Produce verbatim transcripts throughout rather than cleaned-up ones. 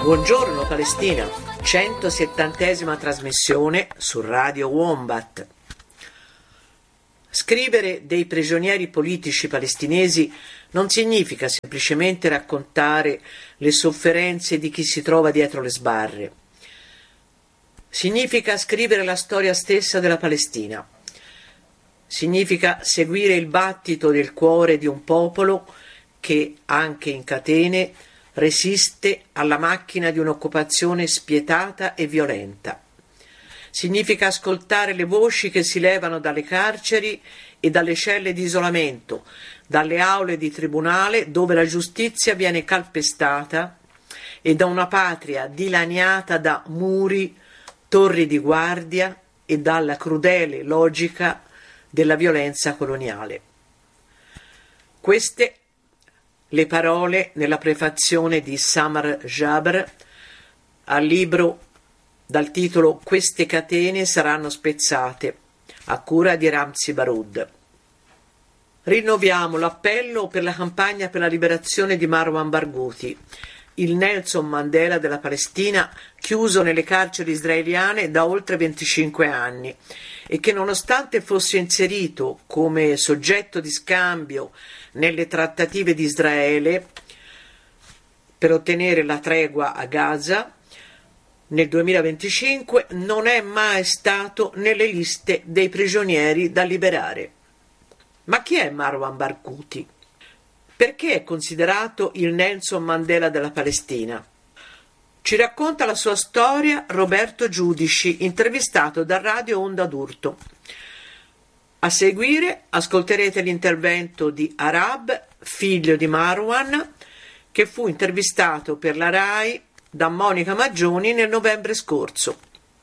Buongiorno Palestina, centosettantesima trasmissione su Radio Wombat. Scrivere dei prigionieri politici palestinesi non significa semplicemente raccontare le sofferenze di chi si trova dietro le sbarre. Significa scrivere la storia stessa della Palestina. Significa seguire il battito del cuore di un popolo che, anche in catene, resiste alla macchina di un'occupazione spietata e violenta. Significa ascoltare le voci che si levano dalle carceri e dalle celle di isolamento, dalle aule di tribunale dove la giustizia viene calpestata e da una patria dilaniata da muri, torri di guardia e dalla crudele logica della violenza coloniale. Queste le parole nella prefazione di Samar Jabr al libro dal titolo Queste catene saranno spezzate, a cura di Ramzi Baroud. Rinnoviamo l'appello per la campagna per la liberazione di Marwan Barghouti, il Nelson Mandela della Palestina, chiuso nelle carceri israeliane da oltre venticinque anni e che, nonostante fosse inserito come soggetto di scambio nelle trattative di Israele per ottenere la tregua a Gaza, nel duemilaventicinque non è mai stato nelle liste dei prigionieri da liberare. Ma chi è Marwan Barghouti? Perché è considerato il Nelson Mandela della Palestina? Ci racconta la sua storia Roberto Giudici, intervistato da Radio Onda d'Urto. A seguire ascolterete l'intervento di Arab, figlio di Marwan, che fu intervistato per la RAI da Monica Maggioni nel novembre scorso.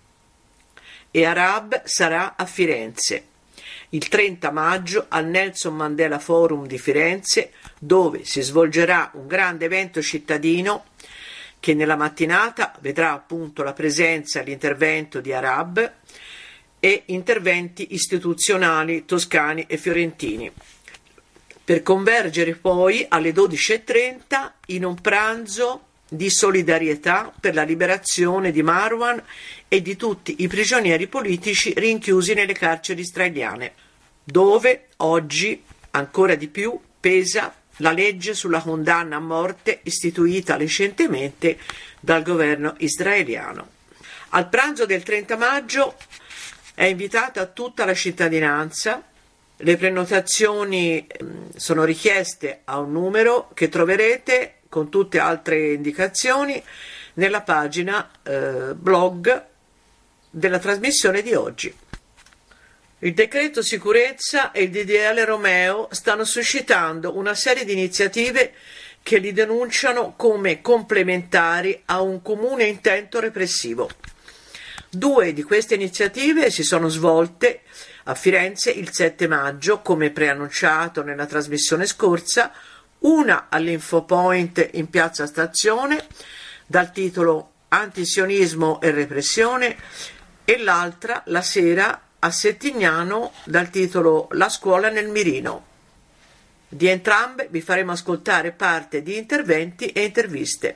E Arab sarà a Firenze il trenta maggio al Nelson Mandela Forum di Firenze, dove si svolgerà un grande evento cittadino che nella mattinata vedrà appunto la presenza e l'intervento di Arab e interventi istituzionali toscani e fiorentini, per convergere poi alle dodici e trenta in un pranzo di solidarietà per la liberazione di Marwan e di tutti i prigionieri politici rinchiusi nelle carceri israeliane, dove oggi ancora di più pesa la legge sulla condanna a morte istituita recentemente dal governo israeliano. Al pranzo del trenta maggio è invitata tutta la cittadinanza. Le prenotazioni sono richieste a un numero che troverete con tutte altre indicazioni nella pagina eh, blog della trasmissione di oggi. Il decreto sicurezza e il D D L Romeo stanno suscitando una serie di iniziative che li denunciano come complementari a un comune intento repressivo. Due di queste iniziative si sono svolte a Firenze il sette maggio, come preannunciato nella trasmissione scorsa, una all'Infopoint in Piazza Stazione dal titolo Antisionismo e repressione e l'altra la sera a Settignano dal titolo La scuola nel mirino. Di entrambe vi faremo ascoltare parte di interventi e interviste.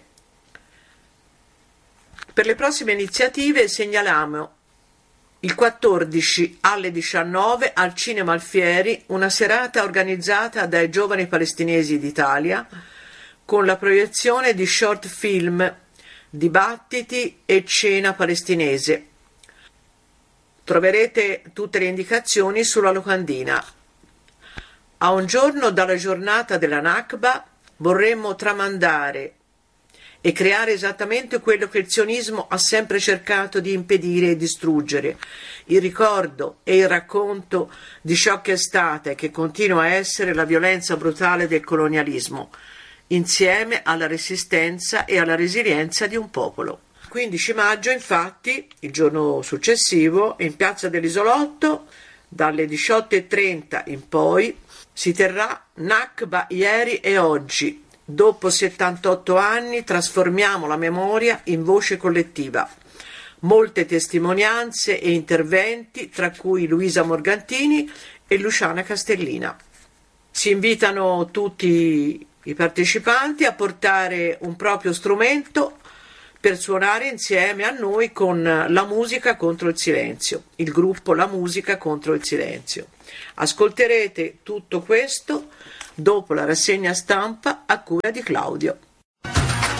Per le prossime iniziative segnaliamo il quattordici alle diciannove al Cinema Alfieri una serata organizzata dai giovani palestinesi d'Italia con la proiezione di short film, dibattiti e cena palestinese. Troverete tutte le indicazioni sulla locandina. A un giorno dalla giornata della Nakba vorremmo tramandare e creare esattamente quello che il sionismo ha sempre cercato di impedire e distruggere: il ricordo e il racconto di ciò che è stata e che continua a essere la violenza brutale del colonialismo, insieme alla resistenza e alla resilienza di un popolo. quindici maggio, infatti, il giorno successivo, in Piazza dell'Isolotto, dalle diciotto e trenta in poi, si terrà Nakba ieri e oggi. Dopo settantotto anni trasformiamo la memoria in voce collettiva. Molte testimonianze e interventi, tra cui Luisa Morgantini e Luciana Castellina. Si invitano tutti i partecipanti a portare un proprio strumento per suonare insieme a noi con La Musica contro il Silenzio, il gruppo La Musica contro il Silenzio. Ascolterete tutto questo dopo la rassegna stampa a cura di Claudio.